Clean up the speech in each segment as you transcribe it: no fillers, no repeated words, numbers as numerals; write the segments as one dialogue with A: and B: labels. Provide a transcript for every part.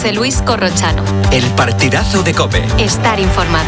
A: José Luis Corrochano.
B: El partidazo de COPE.
A: Estar informado.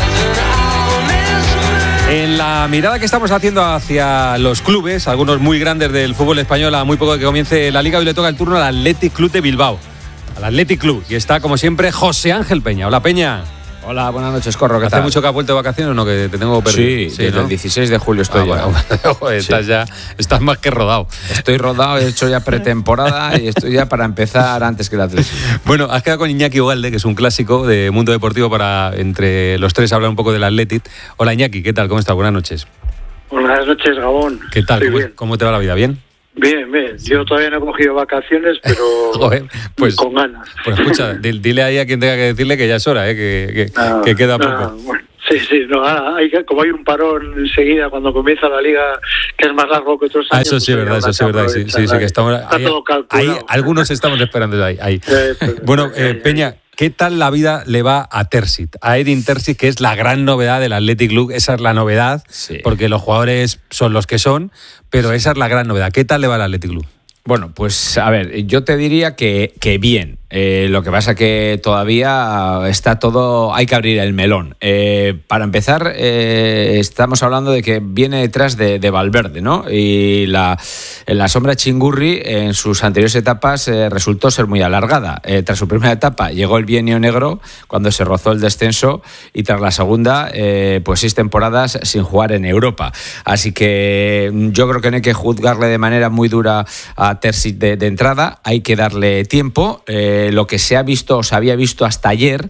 C: En la mirada que estamos haciendo hacia los clubes, algunos muy grandes del fútbol español, a muy poco de que comience la Liga, hoy le toca el turno al Athletic Club de Bilbao. Al Athletic Club. Y está, como siempre, José Ángel Peña. Hola, Peña.
D: Hola, buenas noches, Corro, ¿qué tal?
C: ¿Hace mucho que has vuelto de vacaciones o no? Que te tengo perdido.
D: Sí, desde el 16 de julio estoy ya.
C: Bueno, estás más que rodado.
D: Estoy rodado, he hecho ya pretemporada y estoy ya para empezar antes que el Atlético.
C: Bueno, has quedado con Iñaki Ugalde, que es un clásico de Mundo Deportivo, para entre los tres hablar un poco del Athletic. Hola, Iñaki, ¿qué tal? ¿Cómo estás? Buenas noches.
E: Buenas noches, Gabón.
C: ¿Qué tal? ¿Cómo te va la vida? ¿Bien?
E: Bien. Yo todavía no he cogido vacaciones, pero
C: joder, pues,
E: con ganas.
C: Pues escucha, dile ahí a quien tenga que decirle que ya es hora, que queda poco.
E: Bueno, sí, como hay un parón enseguida cuando comienza la Liga, que es más largo que otros años.
C: Eso sí es verdad, sí, que estamos
E: está todo calculado.
C: Ahí, algunos estamos esperando ahí. Bueno, Peña, ¿qué tal la vida le va a Terzic? A Edin Terzic, que es la gran novedad del Athletic Club. Esa es la novedad, sí, porque los jugadores son los que son, pero esa es la gran novedad. ¿Qué tal le va al Athletic Club?
D: Bueno, pues a ver, yo te diría que bien. Lo que pasa que todavía está todo, hay que abrir el melón. Para empezar, estamos hablando de que viene detrás de Valverde, ¿no? Y la sombra Chingurri en sus anteriores etapas resultó ser muy alargada. Tras su primera etapa llegó el bienio negro, cuando se rozó el descenso, y tras la segunda, pues 6 temporadas sin jugar en Europa. Así que yo creo que no hay que juzgarle de manera muy dura a Terzic de entrada, hay que darle tiempo. Lo que se había visto hasta ayer,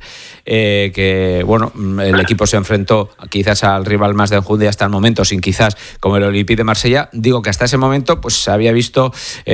D: que bueno, el equipo se enfrentó quizás al rival más de enjundia hasta el momento, sin quizás como el Olympique de Marsella. Digo que hasta ese momento pues se había visto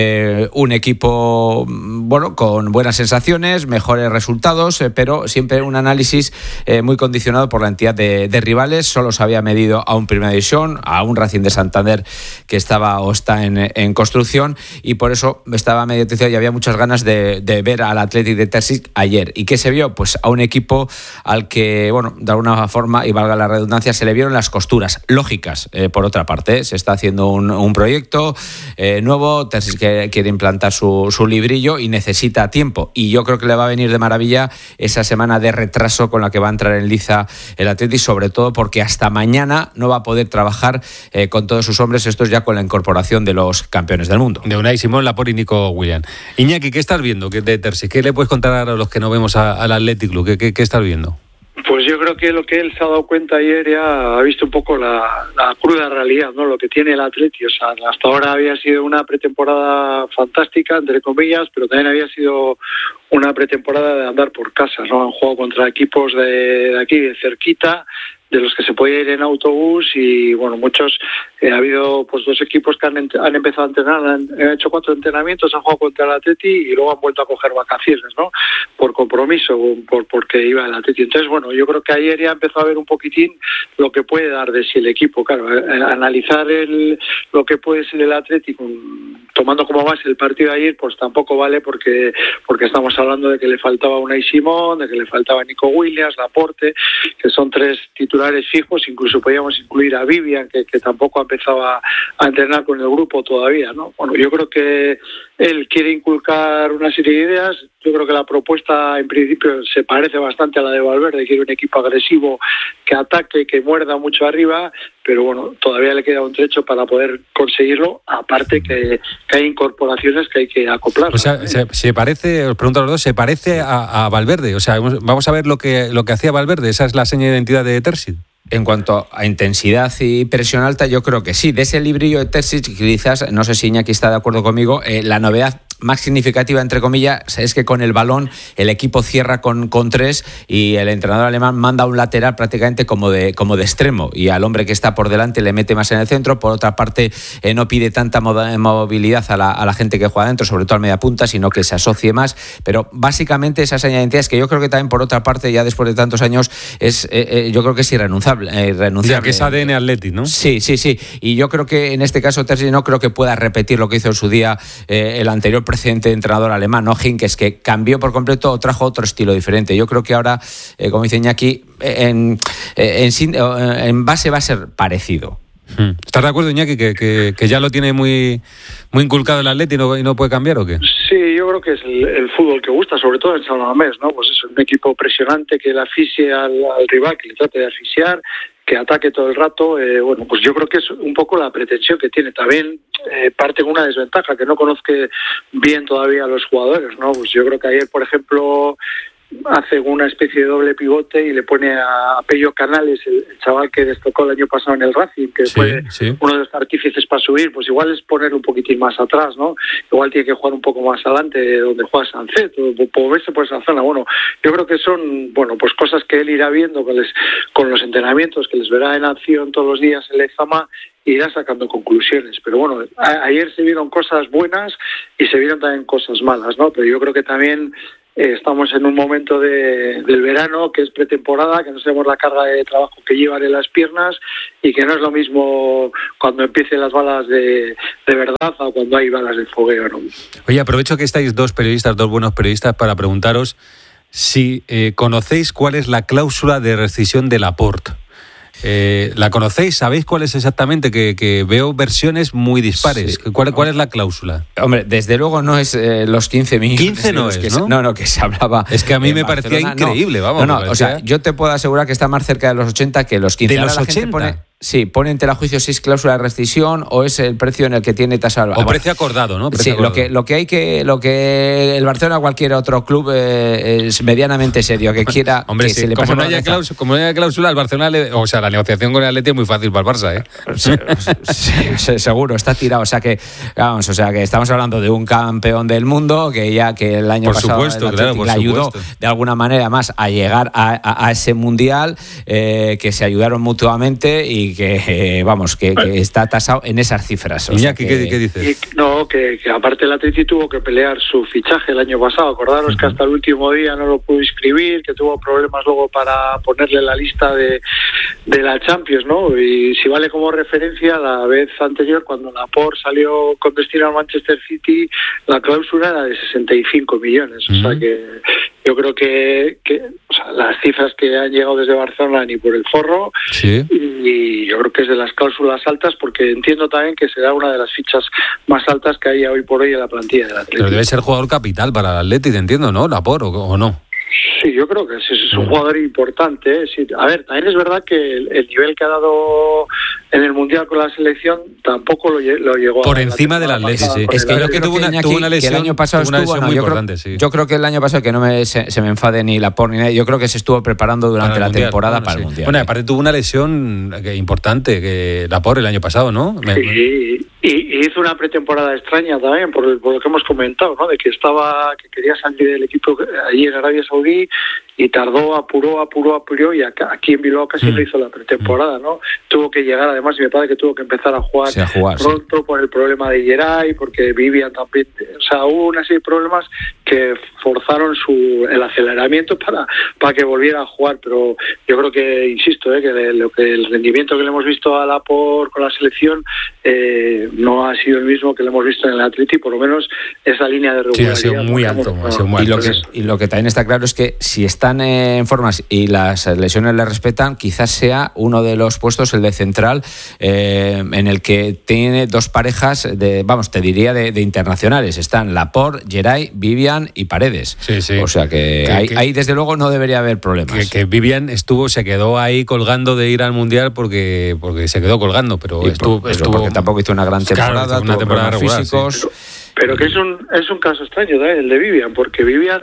D: un equipo bueno, con buenas sensaciones, mejores resultados, pero siempre un análisis muy condicionado por la entidad de rivales. Solo se había medido a un Primera División, a un Racing de Santander que estaba o está en construcción, y por eso estaba medio terciado y había muchas ganas de ver al Athletic de Terzic ayer. ¿Y qué se vio? Pues a un equipo al que, bueno, de alguna forma, y valga la redundancia, se le vieron las costuras lógicas. Por otra parte, se está haciendo un proyecto nuevo. Terzic quiere implantar su librillo y necesita tiempo, y yo creo que le va a venir de maravilla esa semana de retraso con la que va a entrar en liza el Athletic, sobre todo porque hasta mañana no va a poder trabajar con todos sus hombres. Esto es ya con la incorporación de los campeones del mundo,
C: de Unai Simón, Laporte y Nico Williams. Iñaki, ¿qué estás viendo de Terzic? ¿Qué le puedes contar a los que no vemos al Athletic Club? ¿Qué estás viendo?
E: Pues yo creo que lo que él se ha dado cuenta ayer ya ha visto un poco la cruda realidad, ¿no? Lo que tiene el Athletic. O sea, hasta ahora había sido una pretemporada fantástica, entre comillas, pero también había sido una pretemporada de andar por casa, ¿no? Han jugado contra equipos de aquí, de cerquita, de los que se podía ir en autobús, y bueno, muchos, ha habido pues 2 equipos que han empezado a entrenar, han hecho 4 entrenamientos, han jugado contra el Atleti y luego han vuelto a coger vacaciones, ¿no? Por compromiso, porque iba el Atleti. Entonces, bueno, yo creo que ayer ya empezó a ver un poquitín lo que puede dar de sí el equipo. Claro, analizar lo que puede ser el Atleti tomando como base el partido de ayer, pues tampoco vale, porque estamos hablando de que le faltaba Unai Simón, de que le faltaba Nico Williams, Laporte, que son 3 titulares fijos. Incluso podíamos incluir a Vivian, que tampoco ha empezado a entrenar con el grupo todavía, ¿no? Bueno, yo creo que él quiere inculcar una serie de ideas. Yo creo que la propuesta en principio se parece bastante a la de Valverde. Quiere un equipo agresivo, que ataque, que muerda mucho arriba, pero bueno, todavía le queda un trecho para poder conseguirlo, aparte que hay incorporaciones que hay que acoplar.
C: O sea, se parece, os pregunto a los dos, ¿se parece a Valverde? O sea, vamos a ver lo que hacía Valverde. ¿Esa es la seña de identidad de Terzic?
D: En cuanto a intensidad y presión alta, yo creo que sí. De ese librillo de Terzic, quizás, no sé si Iñaki está de acuerdo conmigo, la novedad más significativa, entre comillas, es que con el balón el equipo cierra con 3 y el entrenador alemán manda un lateral prácticamente como de extremo, y al hombre que está por delante le mete más en el centro. Por otra parte, no pide tanta movilidad a la gente que juega dentro, sobre todo al media punta, sino que se asocie más. Pero básicamente esa señal de identidad es que yo creo que también, por otra parte, ya después de tantos años, yo creo que es irrenunciable.
C: Ya que es ADN Athletic, ¿no?
D: Sí. Y yo creo que en este caso Terzic no creo que pueda repetir lo que hizo en su día el anterior precedente entrenador alemán, ¿no? Hinkes, que cambió por completo o trajo otro estilo diferente. Yo creo que ahora, como dice Iñaki, en base va a ser parecido.
C: ¿Estás de acuerdo, Iñaki, que ya lo tiene muy inculcado el Atleti y no puede cambiar o qué?
E: Sí, yo creo que es el fútbol que gusta, sobre todo en San Mamés, ¿no? Pues es un equipo presionante que le asfixie al rival, que le trate de asfixiar, que ataque todo el rato. Bueno, pues yo creo que es un poco la pretensión que tiene. También parte con una desventaja, que no conozca bien todavía a los jugadores, ¿no? Pues yo creo que ayer, por ejemplo, hace una especie de doble pivote y le pone a Pello Canales, el chaval que destacó el año pasado en el Racing, que fue uno de los artífices para subir. Pues igual es poner un poquitín más atrás, ¿no? Igual tiene que jugar un poco más adelante, donde juega Sancet, o moverse por esa zona. Bueno, yo creo que son, bueno, pues cosas que él irá viendo con los entrenamientos, que les verá en acción todos los días en Lezama, irá sacando conclusiones. Pero bueno, ayer se vieron cosas buenas y se vieron también cosas malas, ¿no? Pero yo creo que también estamos en un momento del verano, que es pretemporada, que no sabemos la carga de trabajo que llevan en las piernas y que no es lo mismo cuando empiecen las balas de verdad o cuando hay balas de fogueo, ¿no?
C: Oye, aprovecho que estáis dos buenos periodistas, para preguntaros si conocéis cuál es la cláusula de rescisión de Laporte. ¿La conocéis? ¿Sabéis cuál es exactamente? Que veo versiones muy dispares. Sí. ¿Cuál es la cláusula?
D: Hombre, desde luego no es los 15 millones.
C: 15 no es, ¿no?
D: No, que se hablaba.
C: Es que a mí me parecía increíble, vamos.
D: No, o sea, yo te puedo asegurar que está más cerca de los 80 que los 15.
C: ¿De los 80?
D: Pone en tela juicio si es cláusula de rescisión o es el precio en el que tiene tasa.
C: O precio acordado, ¿no?
D: Sí, acordado. Lo que el Barcelona o cualquier otro club es medianamente serio, que quiera.
C: Hombre,
D: que
C: sí,
D: se le
C: como no haya cláusula, el Barcelona, la negociación con el Atleti es muy fácil para el Barça, ¿eh?
D: Sí, seguro, está tirado. O sea que estamos hablando de un campeón del mundo que el año pasado le ayudó de alguna manera más a llegar a ese mundial, que se ayudaron mutuamente y que está tasado en esas cifras.
C: Iñaki, ¿qué dices?
E: Que aparte el Atleti tuvo que pelear su fichaje el año pasado. Acordaros que hasta el último día no lo pudo inscribir, que tuvo problemas luego para ponerle en la lista de la Champions, ¿no? Y si vale como referencia, la vez anterior, cuando Laporte salió con destino al Manchester City, la cláusula era de 65 millones. O sea que yo creo que las cifras que han llegado desde Barcelona ni por el forro.
C: Sí.
E: Y yo creo que es de las cláusulas altas, porque entiendo también que será una de las fichas más altas que hay hoy por hoy en la plantilla del Atleti.
C: Pero debe ser jugador capital para el Atleti, te entiendo, ¿no? Laporte, ¿o no?
E: Sí, yo creo que es un jugador importante. Sí. A ver, también es verdad que el nivel que ha dado en el Mundial con la selección tampoco lo llegó
C: por encima del Atleti, sí.
D: Es que yo creo tuvo una lesión, el año pasado
C: muy importante, sí.
D: Yo creo que el año pasado, que no se me enfade ni Laporte ni nadie, yo creo que se estuvo preparando durante la temporada para el Mundial.
C: Bueno, aparte tuvo una lesión importante, que Laporte el año pasado, ¿no?
E: Sí, y hizo una pretemporada extraña también, por lo que hemos comentado, ¿no? De que quería salir del equipo allí en Arabia Saudí y tardó, apuró y aquí en Bilbao casi no hizo la pretemporada, ¿no? Tuvo que llegar, además, y me parece que tuvo que empezar a jugar pronto por el problema de Geray, porque Vivian también, o sea, hubo una serie de problemas que forzaron el aceleramiento para que volviera a jugar. Pero yo creo que, insisto, que el rendimiento que le hemos visto a Laporte con la selección no ha sido el mismo que le hemos visto en el Atleti, por lo menos esa línea de regularidad.
C: Sí, ha sido muy alto.
D: Y lo que también está claro es que si están en formas y las lesiones le respetan, quizás sea uno de los puestos, el de central, en el que tiene dos parejas te diría de internacionales. Están Laporte, Geray, Vivian y Paredes.
C: Sí.
D: O sea que ahí desde luego no debería haber problemas.
C: Que Vivian se quedó ahí colgando de ir al Mundial porque se quedó colgando, pero estuvo
D: porque tampoco hizo una gran temporada,
C: claro, una temporada regular, físicos.
E: Sí. Pero que es un caso extraño, ¿eh? El de Vivian, porque Vivian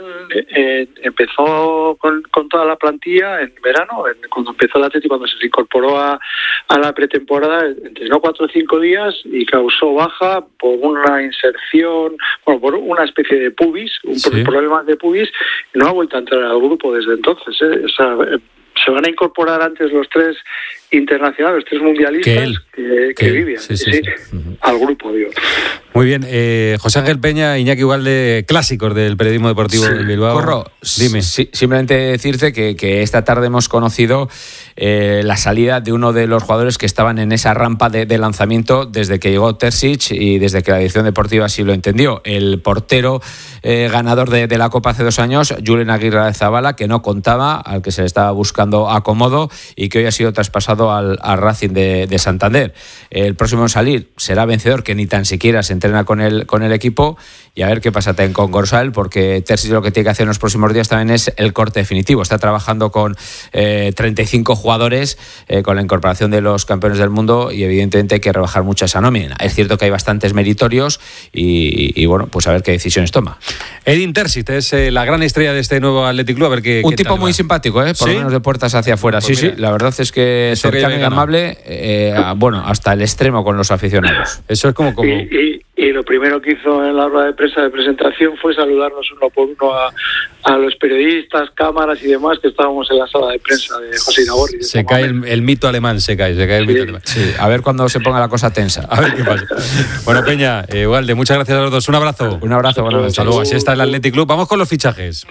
E: empezó con toda la plantilla en verano, cuando empezó el Atleti, cuando se incorporó a la pretemporada, entrenó 4 o 5 días y causó baja por una inserción, por una especie de pubis, problemas de pubis, y no ha vuelto a entrar al grupo desde entonces, ¿eh? O sea, se van a incorporar antes los 3 internacionales, los 3 mundialistas que Vivian, sí. Al grupo, digo.
C: Muy bien, José Ángel Peña, Iñaki Ugalde, clásicos del periodismo deportivo de Bilbao.
D: Corro, dime. Simplemente decirte que esta tarde hemos conocido la salida de uno de los jugadores que estaban en esa rampa de lanzamiento desde que llegó Terzic y desde que la dirección deportiva así lo entendió. El portero ganador de la Copa hace 2 años, Julen Aguirre Zabala, que no contaba, al que se le estaba buscando acomodo y que hoy ha sido traspasado pasado al Racing de Santander. El próximo en salir será Vencedor, que ni tan siquiera se entrena con el equipo, y a ver qué pasa también con Gorsal, porque Terzic lo que tiene que hacer en los próximos días también es el corte definitivo. Está trabajando con 35 jugadores, con la incorporación de los campeones del mundo, y evidentemente hay que rebajar mucho esa nómina. Es cierto que hay bastantes meritorios y bueno, pues a ver qué decisiones toma.
C: Edin Terzic es la gran estrella de este nuevo Athletic Club. A ver qué
D: un tipo muy simpático, por lo menos de puertas hacia afuera. Pues sí, la verdad es que cercano y amable, bueno, hasta el extremo con los aficionados.
C: Eso es como...
E: Y lo primero que hizo en la rueda de prensa de presentación fue saludarnos uno por uno a los periodistas, cámaras y demás que estábamos en la sala de prensa de José Iragorri.
C: Se cae el mito alemán, se cae el mito alemán.
D: Sí, a ver cuando se ponga la cosa tensa.
C: A ver qué pasa. Bueno, Peña, Ugalde, muchas gracias a los dos. Un abrazo.
D: Un abrazo, buenas noches.
C: Saludos. Así está el Athletic Club. Vamos con los fichajes.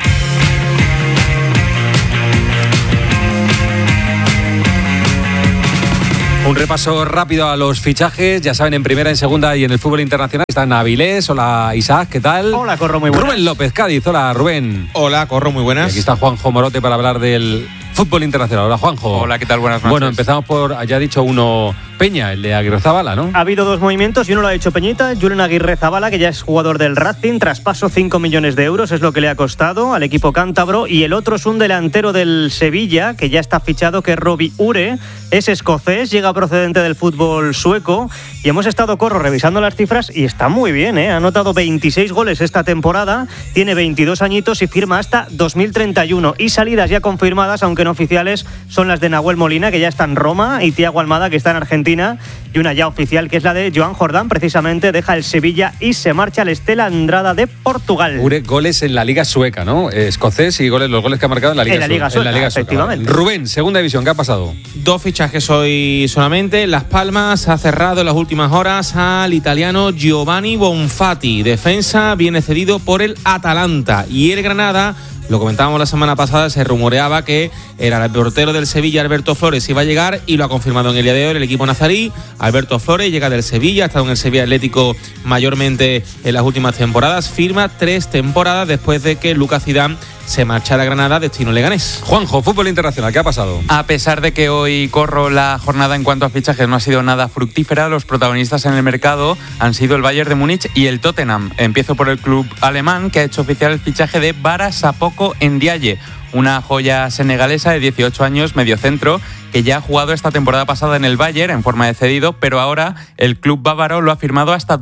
C: Un repaso rápido a los fichajes. Ya saben, en primera, en segunda y en el fútbol internacional están Avilés. Hola, Isaac, ¿qué tal?
F: Hola, Corro, muy buenas.
C: Rubén López, Cádiz. Hola, Rubén.
G: Hola, Corro, muy buenas.
C: Y aquí está Juanjo Morote para hablar del fútbol internacional. Hola, Juanjo.
G: Hola, ¿qué tal? Buenas noches.
C: Bueno, empezamos por, ya ha dicho uno, Peña, el de Aguirrezabala, ¿no?
F: Ha habido dos movimientos y uno lo ha hecho Peñita, Julen Aguirrezabala, que ya es jugador del Racing, traspaso 5 millones de euros, es lo que le ha costado al equipo cántabro, y el otro es un delantero del Sevilla, que ya está fichado, que es Robbie Ure, es escocés, llega procedente del fútbol sueco, y hemos estado, Corro, revisando las cifras y está muy bien, ha anotado 26 goles esta temporada, tiene 22 añitos y firma hasta 2031, y salidas ya confirmadas, aunque no oficiales, son las de Nahuel Molina, que ya está en Roma, y Thiago Almada, que está en Argentina, y una ya oficial, que es la de Joan Jordán, precisamente deja el Sevilla y se marcha al Estela Andrada de Portugal.
C: Ure, goles en la Liga Sueca, ¿no? Escocés y los goles que ha marcado en la Liga Sueca.
F: Efectivamente.
C: Rubén, segunda división, ¿qué ha pasado?
G: Dos fichajes hoy solamente. Las Palmas ha cerrado en las últimas horas al italiano Giovanni Bonfatti. Defensa viene cedido por el Atalanta. Y el Granada, lo comentábamos la semana pasada, se rumoreaba que era el portero del Sevilla, Alberto Flores, iba a llegar, y lo ha confirmado en el día de hoy el equipo nazarí. Alberto Flores llega del Sevilla, ha estado en el Sevilla Atlético mayormente en las últimas temporadas, firma 3 temporadas después de que Lucas Zidane se marchara a Granada, destino Leganés.
C: Juanjo, fútbol internacional, ¿qué ha pasado?
H: A pesar de que hoy, Corro, la jornada en cuanto a fichajes no ha sido nada fructífera, los protagonistas en el mercado han sido el Bayern de Múnich y el Tottenham. Empiezo por el club alemán, que ha hecho oficial el fichaje de Bara Sapoko Ndiaye, una joya senegalesa de 18 años, mediocentro, que ya ha jugado esta temporada pasada en el Bayern en forma de cedido, pero ahora el club bávaro lo ha firmado hasta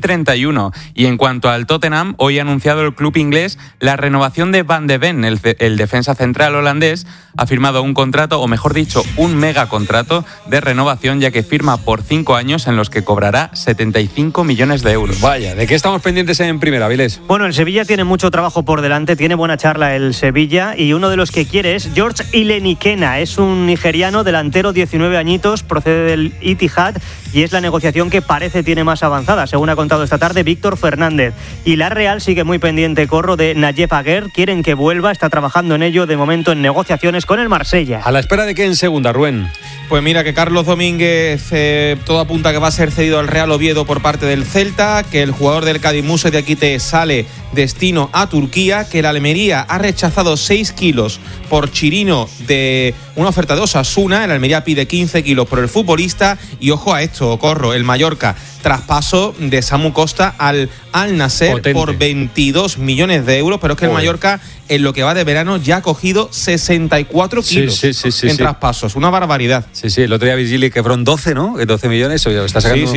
H: 2031. Y en cuanto al Tottenham, hoy ha anunciado el club inglés la renovación de Van de Ven, el defensa central holandés, ha firmado un contrato, o mejor dicho, un megacontrato de renovación, ya que firma por 5 años en los que cobrará 75 millones de euros.
C: Vaya, ¿de qué estamos pendientes en primera, Avilés?
F: Bueno, el Sevilla tiene mucho trabajo por delante, tiene buena charla el Sevilla, y uno de los que quiere es George Ilenikena, es un nigeriano delantero, 19 añitos, procede del Etihad, y es la negociación que parece tiene más avanzada, según ha contado esta tarde Víctor Fernández. Y la Real sigue muy pendiente, Corro, de Nayef Aguer, quieren que vuelva, está trabajando en ello, de momento en negociaciones con el Marsella.
C: ¿A la espera de qué en segunda, Rubén?
G: Pues mira, que Carlos Domínguez, todo apunta que va a ser cedido al Real Oviedo por parte del Celta, que el jugador del Cádiz, Muse Diakite, sale destino a Turquía, que la Almería ha rechazado 6 kilos por Chirino de una oferta de Osasuna, el Almería pide 15 kilos por el futbolista, y ojo a esto, Corro, el Mallorca, traspaso de Samu Costa al Al-Nassr por 22 millones de euros, pero es que el Mallorca en lo que va de verano ya ha cogido 64 kilos en traspasos, una barbaridad.
C: Sí, el otro día Virgili quebró 12, ¿no? 12 millones, o ya está sacando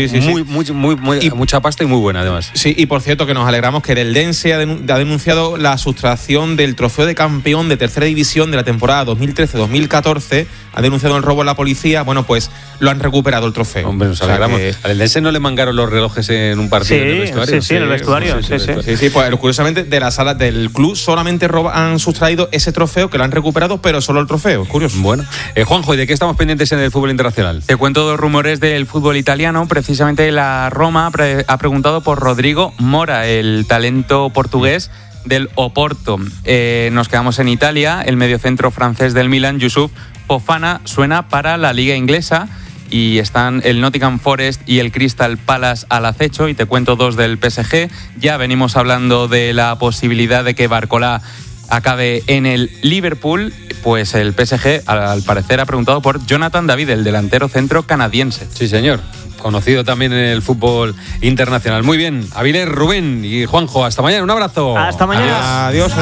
C: mucha pasta y muy buena además.
G: Sí, y por cierto que nos alegramos que el Eldense ha denunciado la sustracción del trofeo de campeón de tercera división de la temporada 2013-2014, ha denunciado el robo a la policía, bueno, pues lo han recuperado el trofeo.
C: Hombre, nos alegramos. Al Eldense no le mangaron los relojes en un partido en el vestuario.
F: Sí, en el vestuario.
G: Sí, pues curiosamente de la sala del club solamente han sustraído ese trofeo, que lo han recuperado, pero solo el trofeo. Curioso.
C: Bueno, Juanjo, ¿y de qué estamos pendientes en el fútbol internacional?
H: Te cuento 2 rumores del fútbol italiano. Precisamente la Roma ha preguntado por Rodrigo Mora, el talento portugués del Oporto. Nos quedamos en Italia. El mediocentro francés del Milan, Youssouf Fofana, suena para la liga inglesa, y están el Nottingham Forest y el Crystal Palace al acecho. Y te cuento 2 del PSG. Ya venimos hablando de la posibilidad de que Barcola acabe en el Liverpool, pues el PSG al parecer ha preguntado por Jonathan David, el delantero centro canadiense.
C: Sí, señor. Conocido también en el fútbol internacional. Muy bien, Avilés, Rubén y Juanjo, hasta mañana, un abrazo.
F: Hasta mañana.
G: Adiós.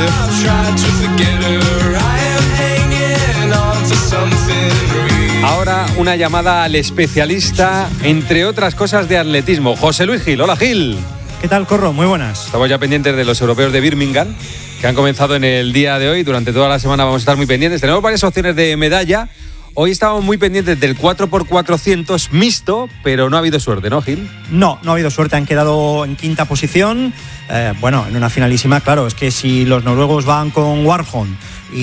C: Ahora una llamada al especialista, entre otras cosas, de atletismo, José Luis Gil. Hola, Gil.
I: ¿Qué tal, Corro? Muy buenas.
C: Estamos ya pendientes de los europeos de Birmingham, que han comenzado en el día de hoy. Durante toda la semana vamos a estar muy pendientes. Tenemos varias opciones de medalla. Hoy estábamos muy pendientes del 4x400 mixto, pero no ha habido suerte, ¿no, Gil?
I: No ha habido suerte. Han quedado en quinta posición. En una finalísima, claro, es que si los noruegos van con Warholm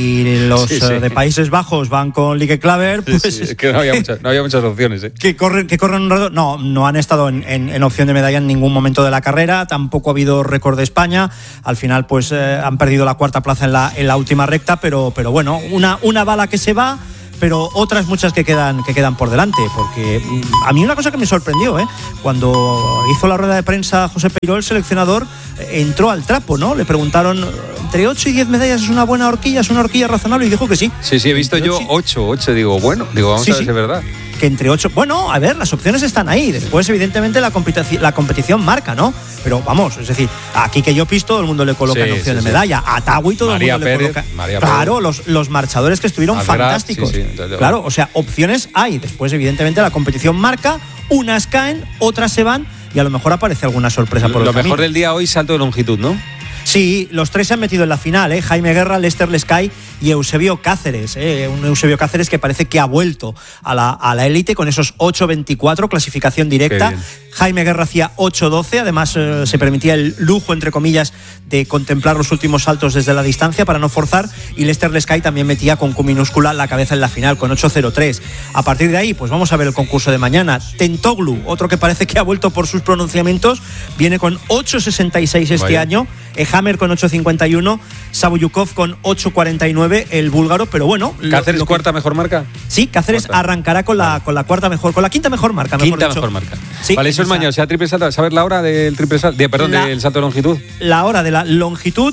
I: y los de Países Bajos van con Lieke Klaver, pues
C: es que no había muchas opciones.
I: Que corren un rato. No han estado en opción de medalla en ningún momento de la carrera. Tampoco ha habido récord de España. Al final, pues han perdido la cuarta plaza en la última recta, pero bueno, una bala que se va, pero otras muchas que quedan por delante, porque a mí una cosa que me sorprendió, cuando hizo la rueda de prensa José Peiró, el seleccionador, entró al trapo, ¿no? Le preguntaron, ¿entre 8 y 10 medallas es una buena horquilla, es una horquilla razonable? Y dijo que sí.
C: Sí, he visto yo 8, digo, vamos a ver si es verdad.
I: Que entre 8, bueno, a ver, las opciones están ahí. Después, evidentemente, la competición marca, ¿no? Pero vamos, es decir, aquí que yo pisto, todo el mundo le coloca en opción de medalla. A Tagui todo el mundo le coloca. Claro, los marchadores que estuvieron fantásticos. Claro, o sea, opciones hay. Después, evidentemente, la competición marca, unas caen, otras se van y a lo mejor aparece alguna sorpresa por el camino.
C: Lo mejor del día hoy, salto de longitud, ¿no?
I: Sí, los tres se han metido en la final, Jaime Guerra, Lester Lescay y Eusebio Cáceres. Un Eusebio Cáceres que parece que ha vuelto a la élite con esos 8.24, clasificación directa. Jaime Guerra hacía 8.12, además se permitía el lujo, entre comillas, de contemplar los últimos saltos desde la distancia para no forzar, y Lester Lescay también metía con Q minúscula la cabeza en la final con 8.03. A partir de ahí, pues vamos a ver el concurso de mañana. Tentoglu, otro que parece que ha vuelto por sus pronunciamientos, viene con 8.66 este año. Hammer con 8.51, Sabuyukov con 8.49, el búlgaro, pero bueno.
C: ¿Cáceres cuarta mejor marca?
I: Sí, Cáceres arrancará con la cuarta mejor, con la quinta mejor marca.
C: Mejor marca. Sí, vale, eso es mañana, o sea, triple salto. ¿Sabes la hora del triple salto? Del salto de longitud.
I: La hora de la longitud,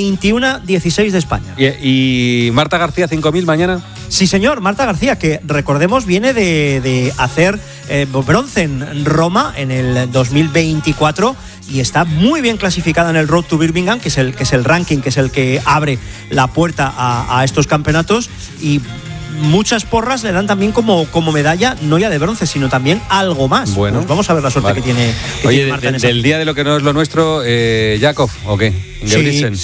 I: 21.16 de España.
C: ¿Y Marta García 5.000 mañana?
I: Sí, señor, Marta García, que recordemos viene de hacer bronce en Roma en el 2024 y está muy bien clasificada en el Road to Birmingham, que es el ranking, que es el que abre la puerta a estos campeonatos, y muchas porras le dan también como medalla, no ya de bronce, sino también algo más. Bueno, pues vamos a ver la suerte que tiene.
C: Oye, Marta del día de lo que no es lo nuestro, Jakov, ¿o qué?
I: Sí.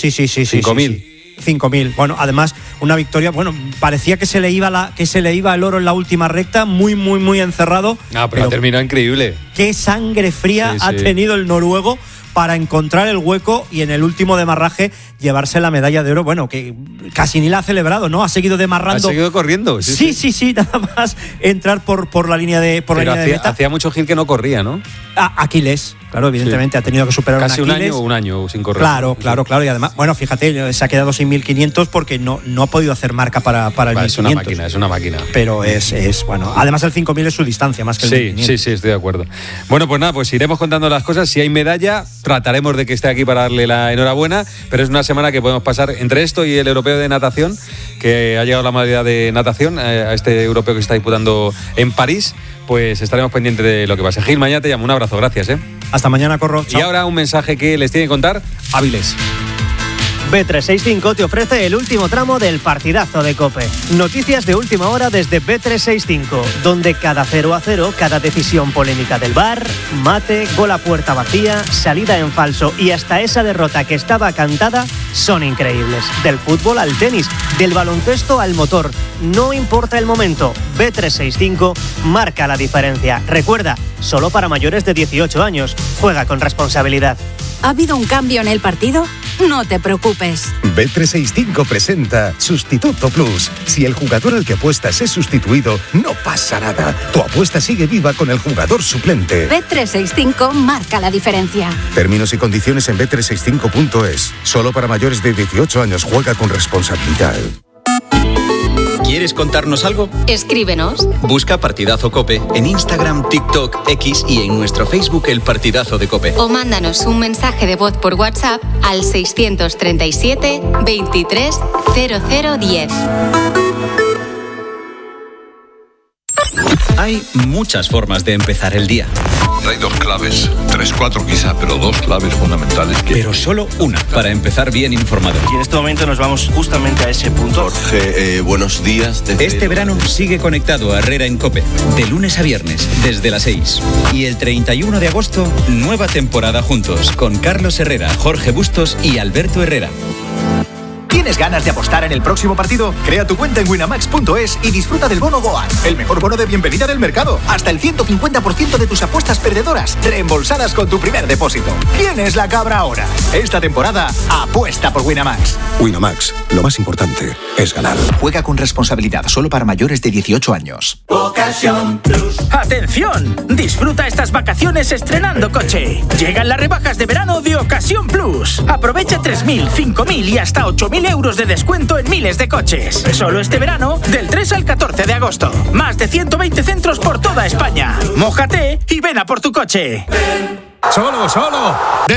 I: 5.000. 5.000. Bueno, además, una victoria, parecía que se le iba el oro en la última recta, muy, muy, muy encerrado.
C: Pero ha terminado increíble.
I: Qué sangre fría ha tenido el noruego para encontrar el hueco y en el último demarraje llevarse la medalla de oro. Bueno, que casi ni la ha celebrado, ¿no? Ha seguido demarrando.
C: Ha seguido corriendo.
I: Sí, nada más entrar por la línea de meta.
C: Hacía mucho Gil que no corría, ¿no?
I: Aquiles, claro, evidentemente ha tenido que superar
C: casi
I: un Aquiles.
C: un año sin correr.
I: Claro, y además, fíjate, se ha quedado sin 1.500 porque no ha podido hacer marca para el 1.500.
C: Es una máquina.
I: Pero es bueno. Además, el 5.000 es su distancia, más que el 1.500.
C: Sí, estoy de acuerdo. Bueno, pues nada, pues iremos contando las cosas. Si hay medalla, trataremos de que esté aquí para darle la enhorabuena, pero es una semana que podemos pasar entre esto y el europeo de natación, que ha llegado la modalidad de natación a este europeo que se está disputando en París. Pues estaremos pendientes de lo que pase. Gil, mañana te llamo. Un abrazo, gracias.
I: Hasta mañana, Corro. Chao.
C: Y ahora un mensaje que les tiene que contar Avilés.
F: Bet365 te ofrece el último tramo del partidazo de COPE. Noticias de última hora desde Bet365, donde cada 0-0, cada decisión polémica del VAR, mate, gol a puerta vacía, salida en falso y hasta esa derrota que estaba cantada son increíbles. Del fútbol al tenis, del baloncesto al motor, no importa el momento, Bet365 marca la diferencia. Recuerda, solo para mayores de 18 años. Juega con responsabilidad.
J: ¿Ha habido un cambio en el partido? No te preocupes.
K: Bet365 presenta Sustituto Plus. Si el jugador al que apuestas es sustituido, no pasa nada. Tu apuesta sigue viva con el jugador suplente.
J: Bet365 marca la diferencia.
K: Términos y condiciones en bet365.es. Solo para mayores de 18 años. Juega con responsabilidad.
B: ¿Quieres contarnos algo?
A: Escríbenos.
B: Busca Partidazo COPE en Instagram, TikTok, X y en nuestro Facebook El Partidazo de COPE.
A: O mándanos un mensaje de voz por WhatsApp al 637 23 0010.
B: Hay muchas formas de empezar el día.
L: Hay 2 claves, 3, 4 quizá, pero 2 claves fundamentales.
B: Pero solo una para empezar bien informado.
M: Y en este momento nos vamos justamente a ese punto.
L: Jorge, buenos días.
B: Este verano sigue conectado a Herrera en COPE, de lunes a viernes, desde las 6. Y el 31 de agosto, nueva temporada juntos, con Carlos Herrera, Jorge Bustos y Alberto Herrera.
N: ¿Tienes ganas de apostar en el próximo partido? Crea tu cuenta en winamax.es y disfruta del bono Goal, el mejor bono de bienvenida del mercado. Hasta el 150% de tus apuestas perdedoras reembolsadas con tu primer depósito. ¿Quién es la cabra ahora? Esta temporada, apuesta por Winamax.
K: Winamax, lo más importante es ganar.
N: Juega con responsabilidad, solo para mayores de 18 años.
O: Ocasión Plus. ¡Atención! Disfruta estas vacaciones estrenando coche. Llegan las rebajas de verano de Ocasión Plus. Aprovecha 3.000, 5.000 y hasta 8.000 euros de descuento en miles de coches. Solo este verano, del 3 al 14 de agosto. Más de 120 centros por toda España. Mójate y ven a por tu coche.
P: Solo.